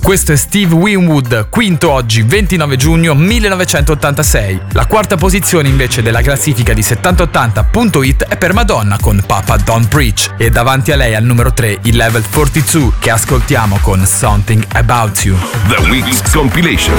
Questo è Steve Winwood, quinto oggi, 29 giugno 1986. La quarta posizione invece della classifica di 7080.it è per Madonna con Papa Don't Preach, e davanti a lei al numero 3 il Level 42 che ascoltiamo con Something About You. The Week's Compilation.